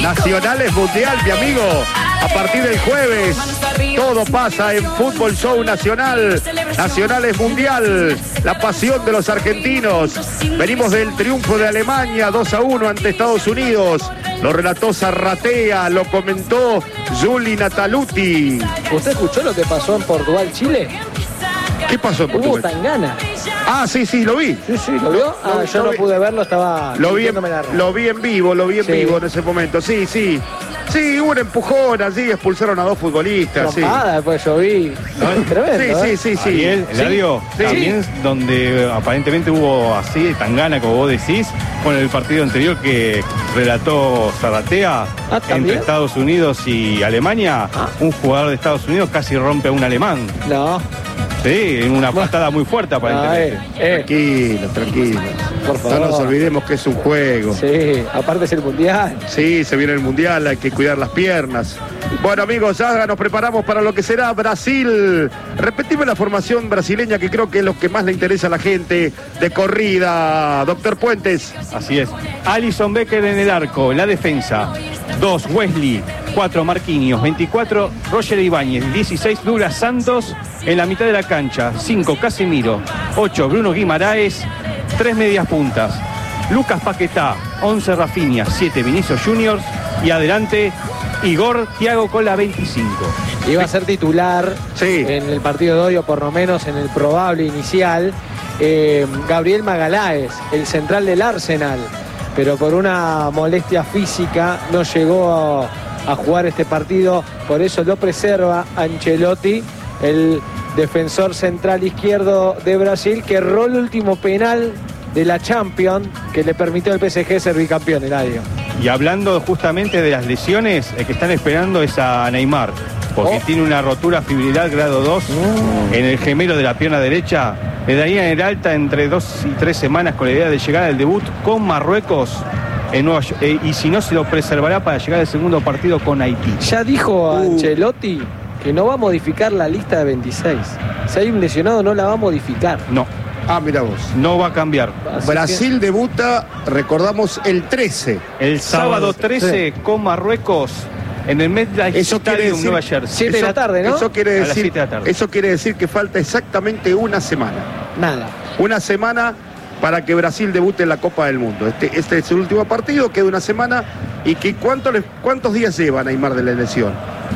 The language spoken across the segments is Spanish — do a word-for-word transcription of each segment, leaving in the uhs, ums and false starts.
Nacionales Mundial, mi amigo. A partir del jueves, todo pasa en Fútbol Show Nacional. Nacionales Mundial, la pasión de los argentinos. Venimos del triunfo de Alemania, dos a uno ante Estados Unidos. Lo relató Zarratea, lo comentó Juli Nataluti. ¿Usted escuchó lo que pasó en Portugal-Chile? ¿Qué pasó en Portugal? Hubo tangana. Ah, sí, sí, lo vi. Sí, sí, ¿lo vio? Ah, yo no pude verlo, estaba... Lo vi, en, lo vi en vivo, lo vi en sí. vivo en ese momento. Sí, sí. Sí, hubo un empujón allí, expulsaron a dos futbolistas. Trompada, sí. Después yo vi. ¿No? Tremendo, sí, ¿eh? sí, sí, sí. Ariel, Eladio, sí. también sí. donde aparentemente hubo así tangana, como vos decís, con el partido anterior que relató Zarratea ah, entre Estados Unidos y Alemania, ah. un jugador de Estados Unidos casi rompe a un alemán. No. Sí, en una patada muy fuerte aparentemente. Ah, eh, eh. Tranquilo, tranquilo. Por favor. No nos olvidemos que es un juego. Sí, aparte es el Mundial. Sí, se viene el Mundial, hay que cuidar las piernas. Bueno, amigos, ya nos preparamos para lo que será Brasil. Repetime la formación brasileña, que creo que es lo que más le interesa a la gente de corrida. Doctor Puentes. Así es. Alisson Becker en el arco, en la defensa. dos, Wesley. cuatro, Marquinhos. veinticuatro, Roger Ibáñez. dieciséis, Douglas Santos en la mitad de la cancha. cinco, Casemiro. ocho, Bruno Guimaraes. tres medias puntas. Lucas Paquetá. once, Rafinha. siete, Vinicius Juniors. Y adelante, Igor Thiago con la veinticinco. Iba a ser titular sí. en el partido de hoy, o por lo menos en el probable inicial, eh, Gabriel Magaláes, el central del Arsenal. Pero por una molestia física no llegó a, a jugar este partido. Por eso lo preserva Ancelotti, el defensor central izquierdo de Brasil, que erró el último penal de la Champions que le permitió al P S G ser bicampeón, Eladio. Y hablando justamente de las lesiones, el que están esperando es a Neymar, porque oh. tiene una rotura fibrilar grado dos oh. en el gemelo de la pierna derecha. Le darían el alta entre dos y tres semanas con la idea de llegar al debut con Marruecos en Nueva York, eh, y si no, se lo preservará para llegar al segundo partido con Haití. Ya dijo uh. Ancelotti que no va a modificar la lista de veintiséis. Si hay un lesionado, no la va a modificar. No. Ah, mira vos. No va a cambiar. Así Brasil que... debuta, recordamos, el trece. El sábado trece sí. con Marruecos en el MetLife Stadium, Nueva Jersey. siete de la tarde, ¿no? Eso quiere decir, eso quiere decir que falta exactamente una semana. Nada. Una semana para que Brasil debute en la Copa del Mundo. Este, este es el último partido, queda una semana. ¿Y que cuánto le, cuántos días lleva Neymar de la lesión?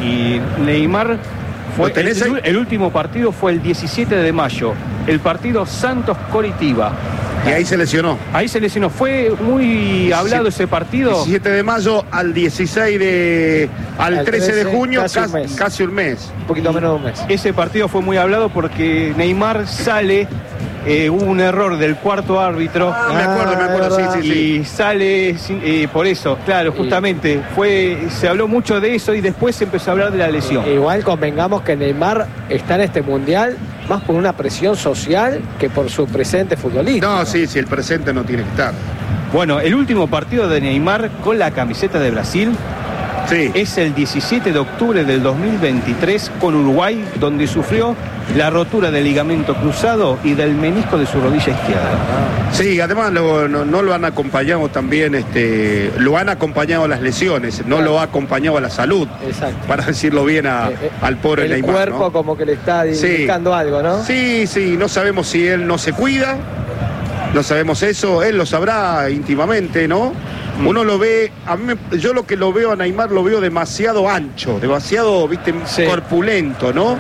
Y Neymar... Fue, el, el último partido fue el diecisiete de mayo, el partido Santos-Coritiba. Y ahí se lesionó. Ahí se lesionó. Fue muy hablado ese partido. diecisiete de mayo al dieciséis de... al, al trece, trece de junio, casi, casi, un mes. casi un mes. Un poquito menos de un mes. Ese partido fue muy hablado porque Neymar sale... Eh, hubo un error del cuarto árbitro. Ah, me acuerdo, me acuerdo, sí, sí, sí. Y sale eh, por eso, claro, justamente. Fue, se habló mucho de eso y después se empezó a hablar de la lesión. Igual convengamos que Neymar está en este mundial más por una presión social que por su presente futbolista. No, sí, sí, el presente no tiene que estar. Bueno, el último partido de Neymar con la camiseta de Brasil sí. es el diecisiete de octubre del dos mil veintitrés con Uruguay, donde sufrió la rotura del ligamento cruzado y del menisco de su rodilla izquierda. Sí, además lo, no, no lo han acompañado también, este, lo han acompañado las lesiones, no claro. lo ha acompañado a la salud. Exacto. Para decirlo bien a, eh, eh, al pobre el Neymar. El cuerpo ¿no? como que le está indicando sí. algo, ¿no? Sí, sí, no sabemos si él no se cuida, no sabemos eso, él lo sabrá íntimamente, ¿no? Mm. Uno lo ve, a mí me, yo lo que lo veo a Neymar lo veo demasiado ancho, demasiado, viste, sí. corpulento, ¿no?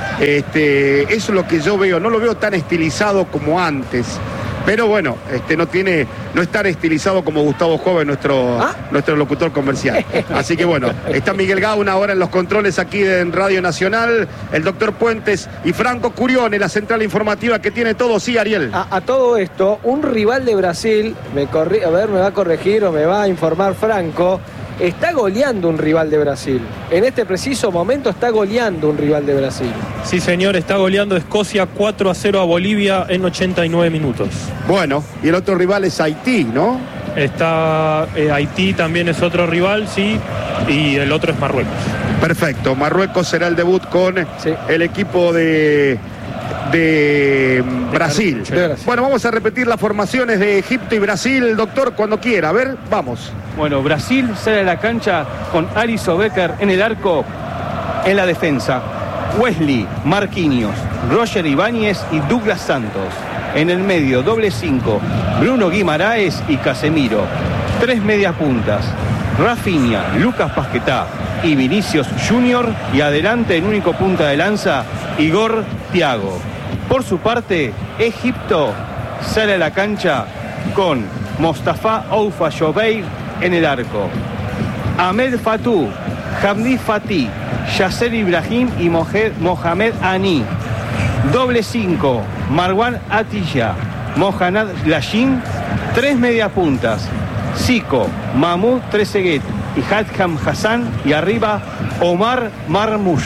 Este, eso es lo que yo veo, no lo veo tan estilizado como antes. Pero bueno, este no tiene, no es tan estilizado como Gustavo Joven, nuestro, ¿Ah? nuestro locutor comercial. Así que bueno, está Miguel Gauna ahora en los controles aquí en Radio Nacional, el doctor Puentes y Franco Curione, la central informativa que tiene todo. Sí, Ariel. A, a todo esto, un rival de Brasil, me corri a ver, me va a corregir o me va a informar Franco, está goleando un rival de Brasil. En este preciso momento está goleando un rival de Brasil. Sí, señor, está goleando Escocia cuatro a cero a Bolivia en ochenta y nueve minutos. Bueno, y el otro rival es Haití, ¿no? Está eh, Haití, también es otro rival, sí, y el otro es Marruecos. Perfecto, Marruecos será el debut con sí. el equipo de de Brasil. De Brasil. Bueno, vamos a repetir las formaciones de Egipto y Brasil, doctor, cuando quiera. A ver, vamos. Bueno, Brasil sale a la cancha con Alisson Becker en el arco, en la defensa. Wesley, Marquinhos, Roger Ibáñez y Douglas Santos. En el medio, doble cinco, Bruno Guimaraes y Casemiro. Tres medias puntas, Rafinha, Lucas Paquetá y Vinicius Junior. Y adelante, el único punta de lanza, Igor Thiago. Por su parte, Egipto sale a la cancha con Mostafa Oufa Jobeir en el arco. Ahmed Fatou, Hamdi Fatih, Yasser Ibrahim y Mohamed Ani. Doble cinco, Marwan Atilla, Mohamed Lashin. Tres mediapuntas, Zico, Mahmoud Trezeguet y Hadham Hassan. Y arriba, Omar Marmoush.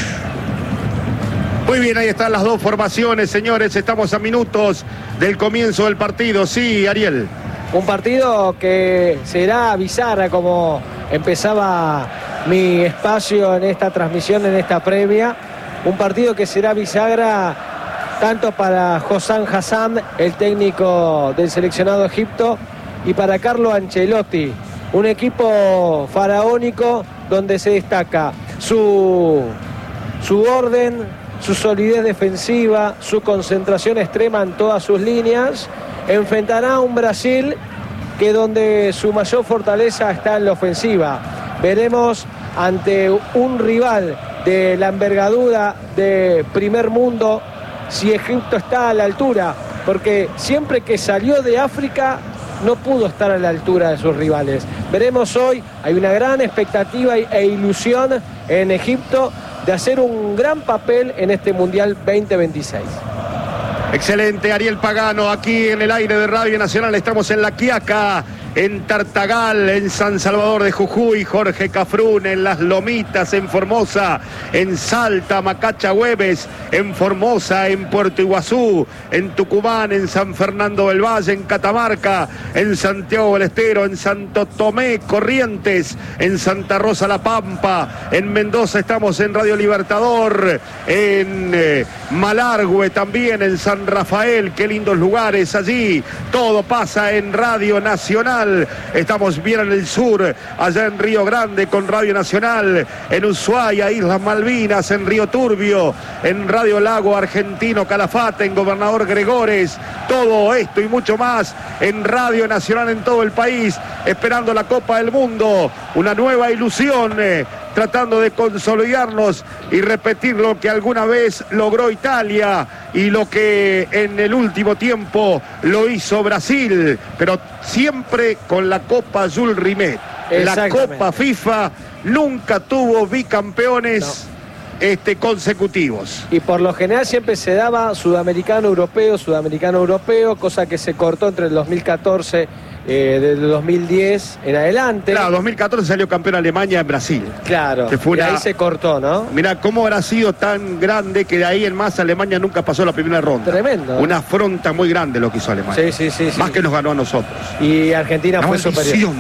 Muy bien, ahí están las dos formaciones, señores. Estamos a minutos del comienzo del partido. Sí, Ariel. Un partido que será bisagra, como empezaba mi espacio en esta transmisión, en esta previa. Un partido que será bisagra tanto para Hossam Hassan, el técnico del seleccionado Egipto, y para Carlo Ancelotti. Un equipo faraónico donde se destaca su, su orden, su solidez defensiva, su concentración extrema en todas sus líneas. Enfrentará a un Brasil que donde su mayor fortaleza está en la ofensiva. Veremos ante un rival de la envergadura de primer mundo si Egipto está a la altura, porque siempre que salió de África no pudo estar a la altura de sus rivales. Veremos hoy, hay una gran expectativa e ilusión en Egipto de hacer un gran papel en este Mundial veinte veintiséis. Excelente, Ariel Pagano, aquí en el aire de Radio Nacional. Estamos en La Quiaca, en Tartagal, en San Salvador de Jujuy, Jorge Cafrún, en Las Lomitas, en Formosa, en Salta, Macacha Güemes, en Formosa, en Puerto Iguazú, en Tucumán, en San Fernando del Valle, en Catamarca, en Santiago del Estero, en Santo Tomé, Corrientes, en Santa Rosa La Pampa, en Mendoza estamos en Radio Libertador, en eh, Malargüe también, en San Rafael, qué lindos lugares allí. Todo pasa en Radio Nacional. Estamos bien en el sur, allá en Río Grande con Radio Nacional, en Ushuaia, Islas Malvinas, en Río Turbio, en Radio Lago Argentino Calafate, en Gobernador Gregores. Todo esto y mucho más en Radio Nacional en todo el país, esperando la Copa del Mundo, una nueva ilusión, eh, tratando de consolidarnos y repetir lo que alguna vez logró Italia y lo que en el último tiempo lo hizo Brasil, pero siempre con la Copa Jules Rimet. La Copa FIFA nunca tuvo bicampeones no. este, consecutivos. Y por lo general siempre se daba sudamericano-europeo, sudamericano-europeo, cosa que se cortó entre el dos mil catorce Eh, desde dos mil diez en adelante. Claro, dos mil catorce salió campeón Alemania en Brasil. Claro, que fue y una... ahí se cortó, ¿no? Mirá, cómo habrá sido tan grande que de ahí en más Alemania nunca pasó la primera ronda. Tremendo. Una afronta muy grande lo que hizo Alemania. Sí, sí, sí. Más sí. que nos ganó a nosotros. Y Argentina la fue superior.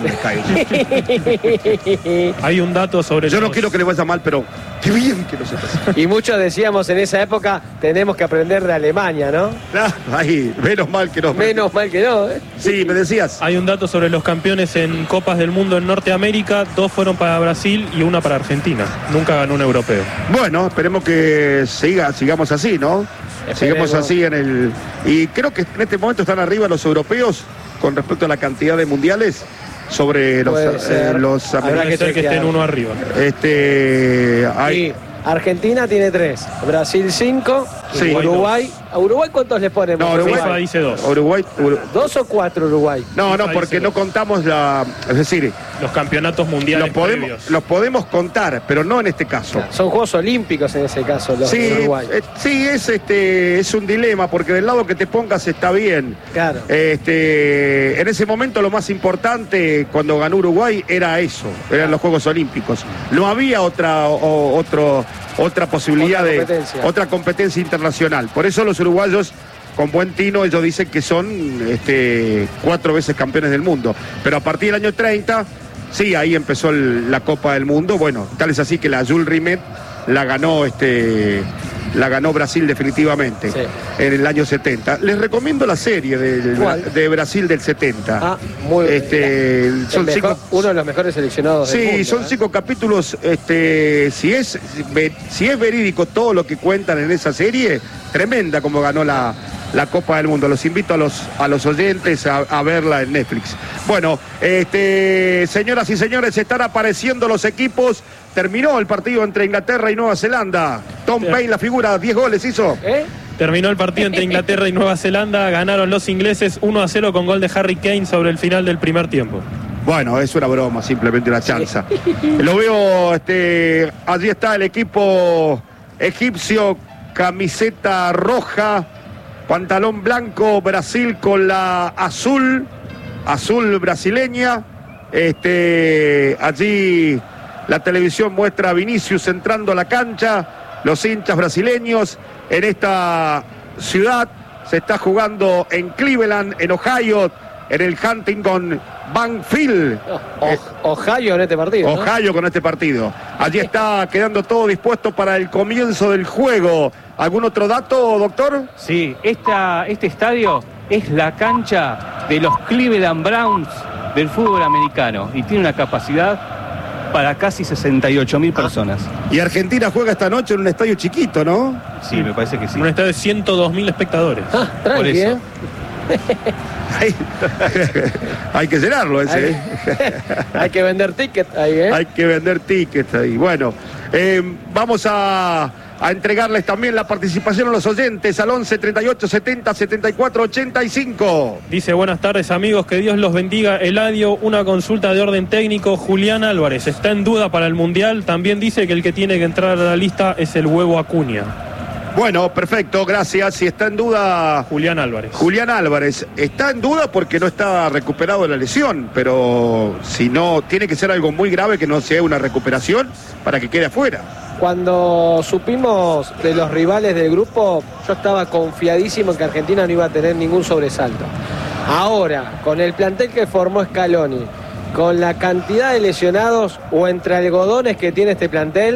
Hay un dato sobre Yo los... no quiero que le vaya mal, pero qué bien que lo sepas. Y muchos decíamos en esa época, tenemos que aprender de Alemania, ¿no? Claro, ahí, menos mal que no. Menos mal que no, ¿eh? Sí, me decías. Hay un dato sobre los campeones en Copas del Mundo en Norteamérica, dos fueron para Brasil y una para Argentina. Nunca ganó un europeo. Bueno, esperemos que siga, sigamos así, ¿no? Esperemos. Sigamos así en el... Y creo que en este momento están arriba los europeos con respecto a la cantidad de mundiales sobre los, eh, los Habrá que ser que estén uno arriba. Este... Hay... Y Argentina tiene tres, Brasil cinco, sí. Uruguay. ¿A Uruguay cuántos le ponemos? No, Uruguay, FIFA dice dos. Uruguay, Ur... ¿Dos o cuatro Uruguay? No, no, porque no contamos la... Es decir... Los campeonatos mundiales los podemos, previos. los podemos contar, pero no en este caso. Claro, son Juegos Olímpicos en ese caso, los sí, de Uruguay. Eh, sí, es, este, es un dilema, porque del lado que te pongas está bien. Claro. Este, en ese momento lo más importante cuando ganó Uruguay era eso, eran los Juegos Olímpicos. No había otra, o, otro, otra posibilidad otra de competencia. otra competencia internacional. Por eso los uruguayos, con buen tino, ellos dicen que son este, cuatro veces campeones del mundo. Pero a partir del año treinta, sí, ahí empezó el, la Copa del Mundo. Bueno, tal es así que la Jules Rimet la ganó este, la ganó Brasil definitivamente, sí, en el año setenta. Les recomiendo la serie del, de Brasil del setenta. Ah, muy este, bien. Son mejor, cinco, uno de los mejores seleccionados sí, del mundo. Sí, son ¿eh? cinco capítulos. Este, si es, si es verídico todo lo que cuentan en esa serie, tremenda como ganó la, la Copa del Mundo. Los invito a los, a los oyentes a, a verla en Netflix. Bueno, este, señoras y señores, están apareciendo los equipos. Terminó el partido entre Inglaterra y Nueva Zelanda. Tom Paine, la figura, diez goles hizo. ¿Eh? Terminó el partido entre Inglaterra y Nueva Zelanda. Ganaron los ingleses uno a cero con gol de Harry Kane sobre el final del primer tiempo. Bueno, es una broma, simplemente una chanza. Lo veo, este, allí está el equipo egipcio, camiseta roja, pantalón blanco, Brasil con la azul, azul brasileña. Este, allí la televisión muestra a Vinicius entrando a la cancha, los hinchas brasileños en esta ciudad. Se está jugando en Cleveland, en Ohio, en el Huntington Banfield. Oh, Ohio en este partido. Ohio, ¿no? Con este partido. Allí está quedando todo dispuesto para el comienzo del juego. ¿Algún otro dato, doctor? Sí, esta, este estadio es la cancha de los Cleveland Browns del fútbol americano y tiene una capacidad para casi sesenta y ocho mil personas. Y Argentina juega esta noche en un estadio chiquito, ¿no? Sí, me parece que sí. Un estadio de ciento dos mil espectadores. Ah, tranqui, por eso. ¿eh? Hay, hay que llenarlo ese. Hay, ¿eh? hay que vender tickets ahí, ¿eh? Hay que vender tickets ahí. Bueno, eh, vamos a, a entregarles también la participación a los oyentes al once, treinta y ocho, setenta, setenta y cuatro, ochenta y cinco. Dice, buenas tardes amigos, que Dios los bendiga. Eladio, una consulta de orden técnico. Julián Álvarez está en duda para el Mundial. También dice que el que tiene que entrar a la lista es el Huevo Acuña. Bueno, perfecto, gracias. Si está en duda Julián Álvarez. Julián Álvarez está en duda porque no está recuperado de la lesión, pero si no, tiene que ser algo muy grave que no sea una recuperación para que quede afuera. Cuando supimos de los rivales del grupo, yo estaba confiadísimo en que Argentina no iba a tener ningún sobresalto. Ahora, con el plantel que formó Scaloni, con la cantidad de lesionados o entre algodones que tiene este plantel,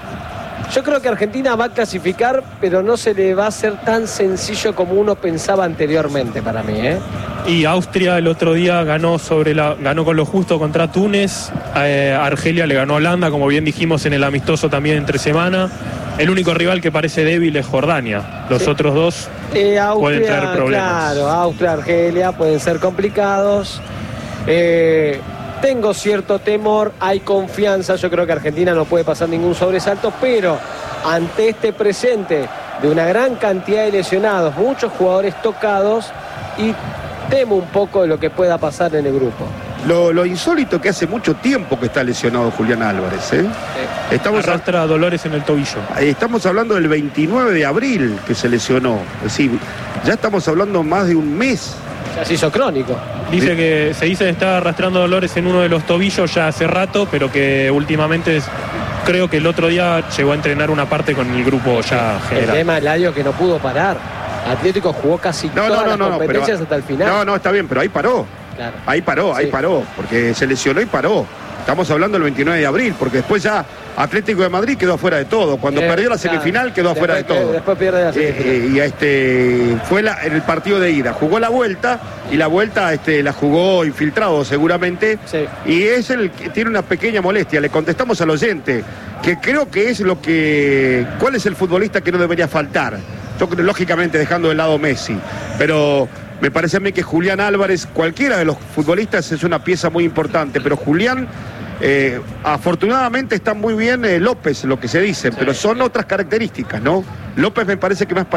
yo creo que Argentina va a clasificar, pero no se le va a hacer tan sencillo como uno pensaba anteriormente para mí, ¿eh? Y Austria el otro día ganó sobre la ganó con lo justo contra Túnez. Eh, Argelia le ganó a Holanda, como bien dijimos en el amistoso también entre semana. El único rival que parece débil es Jordania. Los sí. otros dos eh, Austria, pueden tener problemas. Claro, Austria, Argelia pueden ser complicados. Eh... Tengo cierto temor, hay confianza, yo creo que Argentina no puede pasar ningún sobresalto, pero ante este presente de una gran cantidad de lesionados, muchos jugadores tocados, y temo un poco de lo que pueda pasar en el grupo. Lo, lo insólito que hace mucho tiempo que está lesionado Julián Álvarez, ¿eh? Sí. Estamos Arrastra a... dolores en el tobillo. Estamos hablando del veintinueve de abril que se lesionó, es decir, ya estamos hablando más de un mes. Ya se hizo crónico. Dice que se dice que está arrastrando dolores en uno de los tobillos ya hace rato, pero que últimamente es, creo que el otro día llegó a entrenar una parte con el grupo ya general. El tema del Eladio que no pudo parar. Atlético jugó casi no, todas no, no, las no, competencias pero, hasta el final. No, no, está bien, pero ahí paró. Claro. Ahí paró, ahí sí. paró, porque se lesionó y paró. Estamos hablando del veintinueve de abril, porque después ya Atlético de Madrid quedó afuera de todo. Cuando eh, perdió la semifinal quedó afuera de todo. Después pierde la semifinal. Eh, eh, y este fue la, en el partido de ida. Jugó la vuelta y la vuelta este, la jugó infiltrado seguramente. Sí. Y es el que tiene una pequeña molestia. Le contestamos al oyente, que creo que es lo que... ¿Cuál es el futbolista que no debería faltar? Yo creo, lógicamente, dejando de lado Messi. Pero... me parece a mí que Julián Álvarez, cualquiera de los futbolistas, es una pieza muy importante, pero Julián, eh, afortunadamente está muy bien eh, López, lo que se dice, sí, pero son otras características, ¿no? López me parece que más